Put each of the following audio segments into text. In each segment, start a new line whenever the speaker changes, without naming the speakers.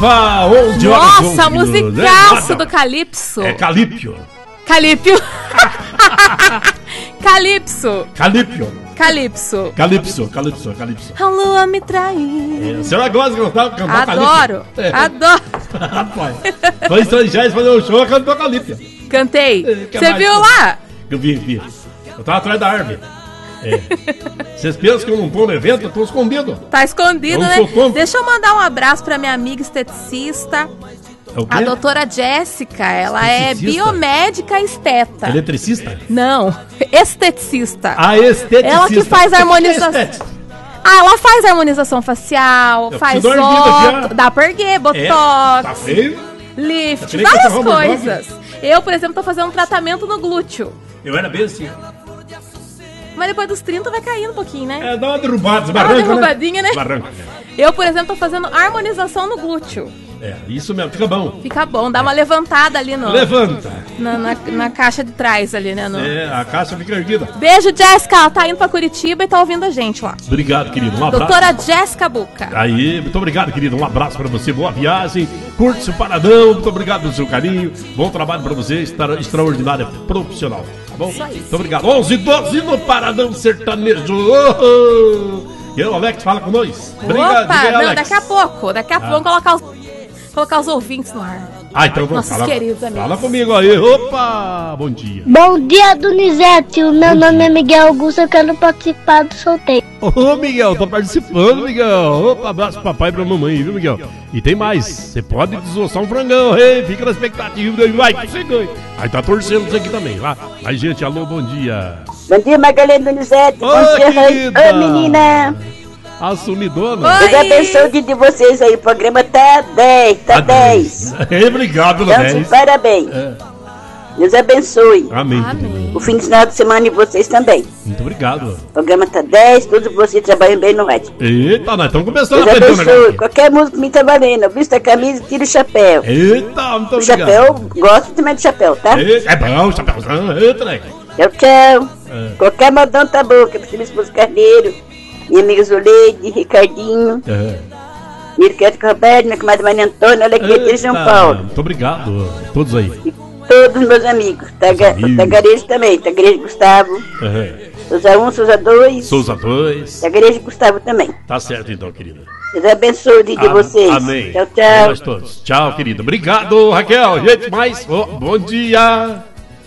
Opa! 11 horas.
Nossa, musicaço do Calypso.
É Calípio.
Calypso.
Calypso.
A lua me traiu.
A senhora gosta de cantar
Adoro.
Calípio?
Adoro.
Rapaz, foi estrangeiros fazer um show, cantou Calípio.
Cantei.
Que
Você
mais?
viu lá?
Eu vi. Eu tava atrás da árvore. Vocês pensam que eu não tô no evento? Eu tô escondido.
Tá escondido,
Eu
né?
sou tonto.
Deixa eu mandar um abraço pra minha amiga esteticista,
É o quê?
a doutora Jéssica. Ela é
Esteticista?
biomédica esteta.
Eletricista?
Não, esteticista.
A esteticista.
Ela que faz harmonização.
Estética.
Ela faz harmonização facial,
Eu
faz
preciso dar uma erguida aqui, ó.
dá pra erguer, botox,
Tá feio?
lift,
Eu queria que
várias
eu tava
coisas. Eu, por exemplo, tô fazendo um tratamento no glúteo.
Eu era bem assim.
Mas depois dos 30 vai caindo um pouquinho, né?
Dá uma derrubada,
Dá uma
desbarranca,
derrubadinha, né?
Desbarranca.
Eu, por exemplo, tô fazendo harmonização no glúteo.
Isso mesmo, fica bom.
Fica bom, dá uma levantada ali
Levanta.
na caixa de trás ali, né?
A caixa fica erguida.
Beijo, Jéssica. Ela tá indo pra Curitiba e tá ouvindo a gente lá.
Obrigado, querido. Um abraço.
Doutora Jéssica Buca.
Aí, muito obrigado, querido. Um abraço pra você, boa viagem. Curte o Paradão, muito obrigado pelo seu carinho. Bom trabalho pra você, extraordinária profissional. Tá bom?
Isso aí.
Muito obrigado. 11h12 no Paradão Sertanejo. E o Alex fala com nós. Obrigado,
Opa,
diga aí,
não,
Alex.
daqui a pouco vamos colocar os ouvintes no ar.
Então vamos
Nossos queridos amigos.
Fala comigo aí. Opa, bom dia.
Bom dia, Donizete. O meu nome é Miguel Augusto. Eu quero participar do sorteio.
Ô, Miguel, tô participando, Miguel. Opa, abraço pro papai e pra mamãe, viu, Miguel? E tem mais, você pode desossar um frangão, fica na expectativa, vai que você ganha. Aí tá torcendo você aqui também, lá. Aí, gente, alô, bom dia.
Bom dia, Magalhães Donizete. Bom dia,
querida.
Oi, menina.
Assumidona.
Deus abençoe o dia de vocês aí. O programa tá 10, tá 10.
Obrigado pelo
Então,
10.
parabéns. Deus abençoe.
Amém.
O fim de final de semana de vocês também.
Muito obrigado.
O programa tá 10, todos vocês trabalham bem no rádio.
Eita, nós estamos começando
Deus
a aprender o
abençoe.
negócio.
Qualquer música me tá valendo. Vista a camisa e tira o chapéu.
Eita, muito
O
obrigado.
chapéu, gosto também de chapéu, tá?
É bom, chapéuzão. Eita, né?
Tchau. Qualquer modão tá bom. Que eu preciso esposo Carneiro. Minha amiga Zuleide, Ricardinho. Miro Quieto Roberto, minha comadre Maria Antônia, olha aqui, de São Paulo.
Muito obrigado. Todos aí.
E todos os meus amigos. Tagarejo também, Tagarejo Gustavo. Souza 1, Souza 2.
Souza 2.
Tagarejo Gustavo também.
Tá certo então, querida.
Deus abençoe o dia de vocês.
Amém.
Tchau,
E
tchau.
nós todos. Tchau, querido. Obrigado, Raquel. Gente, mais. Bom dia.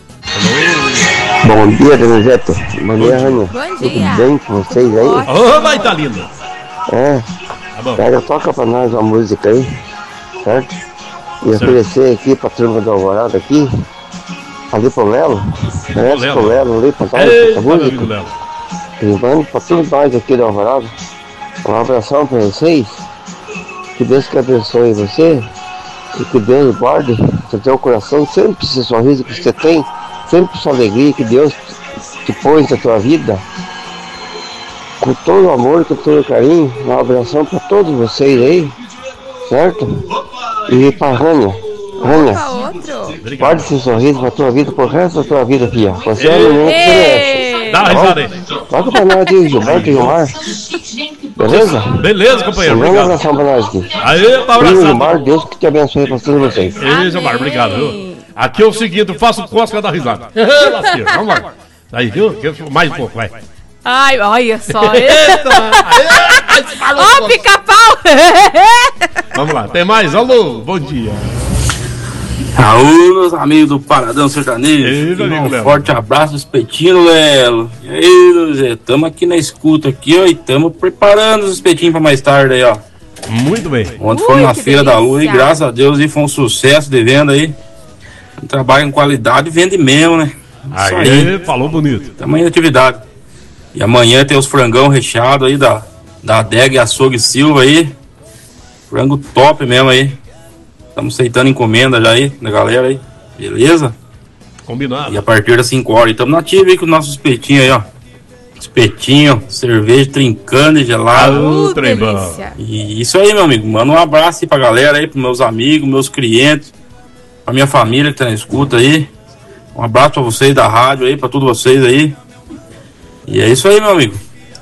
Bom dia, Donizete. Bom dia, Rania.
Bom
Tudo
dia.
bem com vocês aí?
Ô, vai tá lindo. Tá bom.
Pega, toca pra nós uma música aí, certo? E oferecer aqui pra turma do Alvorada aqui, ali pro Lelo, conhece pro Lelo ali pra nós, essa
Eita, meu amigo
música.
Léo.
E mando pra todos nós aqui do Alvorada. Um abração pra vocês. Que Deus que abençoe você. E que Deus guarde o teu coração, sempre esse sorriso que você tem, sempre essa alegria que Deus te pôs na tua vida. Com todo o amor, com todo o carinho, um abração para todos vocês aí, certo? E para Rania,
Opa, outro.
guarde esse sorriso pra tua vida, pro resto da tua vida, filha. Você é a menina que merece.
Dá uma risada aí.
Toca pra nós aqui, Gilberto e Gilmar. Beleza?
Beleza, companheiro.
Um grande
Obrigado.
abração pra nós aqui.
Aê, tá
Filho
abraçado.
Gilmar, Deus que te abençoe pra todos vocês.
Ei, Gilmar, obrigado, viu? Aqui é o seguinte, eu faço cosca da risada. Lasqueiro, vamos lá. Aí, viu? Mais um pouco, vai.
Ai, olha só.
Ó,
Ó, pica-pau.
Vamos lá, tem mais? Alô, bom dia.
Aô, meus amigos do Paradão Sertanejo.
Ei, meu amigo
Um
Léo.
forte abraço, espetinho, Lelo. E aí, Zé, tamo aqui na escuta aqui, ó, e tamo preparando os espetinhos pra mais tarde aí, ó.
Muito bem.
Ontem foi na
que
Feira da Lua e
delícia.
graças a Deus e foi um sucesso de venda aí. Um trabalho em qualidade e vende mesmo, né? Isso aí.
Aí, falou bonito.
Tamo em atividade. E amanhã tem os frangão recheado aí da Adega e Açougue Silva aí. Frango top mesmo aí. Estamos aceitando encomenda já aí da galera aí. Beleza?
Combinado.
E a partir das 5 horas. Estamos nativos aí com o nosso espetinho aí, ó. Espetinho, cerveja trincando e gelado.
Trem bom.
Delícia.
E isso aí, meu amigo. Manda um abraço aí pra galera aí, pros meus amigos, meus clientes, pra minha família que tá na escuta aí. Um abraço pra vocês da rádio aí, pra todos vocês aí. E é isso aí, meu amigo.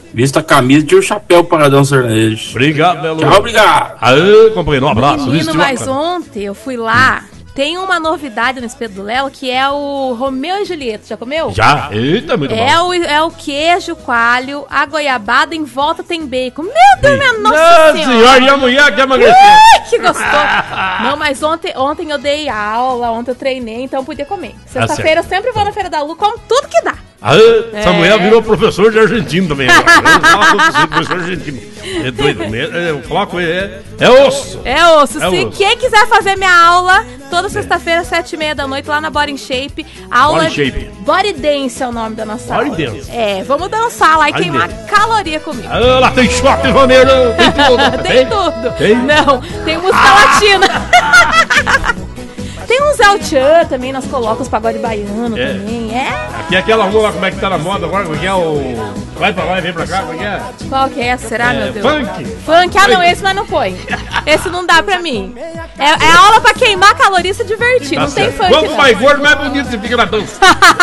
Vista a camisa e tira o chapéu pro Paradão Sertanejo.
Obrigado, Belo.
Tchau, obrigado.
Aê, companheiro, um abraço.
Menino, mas ontem eu fui lá. Tem uma novidade no Espeto do Léo, que é o Romeu e Julieta. Já comeu?
Já? Eita, muito bom.
É o queijo, coalho, a goiabada, em volta tem bacon. Meu Deus, minha nossa senhora.
E a mulher que emagreceu.
Que gostoso. Não, mas ontem eu dei aula, ontem eu treinei, então eu podia comer. Sexta-feira eu sempre vou na Feira da Lu, como tudo que dá.
Samuel virou professor de argentino também. Professor argentino. É doido mesmo. Eu vou falar com ele. É osso.
É osso. Se quem quiser fazer minha aula, toda sexta-feira, 7h30 da noite, lá na Body Shape. Aula
Body Shape.
Body Dance é o nome da nossa aula.
Body Dance.
Vamos dançar lá e queimar caloria comigo.
Lá tem short, Romero. Tem tudo.
Tem tudo.
Tem?
Não, tem música latina. Tem um Zé Tchan também, nós colocamos os pagode baiano também,
Aqui é aquela rua lá, como é que tá na moda agora, como é que é o... Vai pra lá e vem pra cá, como é que é?
Qual que é essa, será, meu Deus?
Funk,
não, esse nós não põe. Esse não dá pra mim. É aula pra queimar caloria e se divertir, não tem funk.
Quanto mais gordo, mais bonito você fica na dança.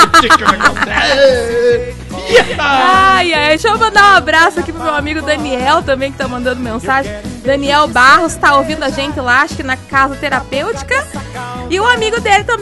Deixa eu mandar um abraço aqui pro meu amigo Daniel também, que tá mandando mensagem. Daniel Barros tá ouvindo a gente lá, acho que na casa terapêutica. E o amigo dele também